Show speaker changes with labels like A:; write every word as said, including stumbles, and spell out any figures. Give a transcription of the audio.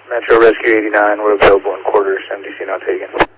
A: Metro Rescue eighty-nine, we're available in quarters, M D C not taken.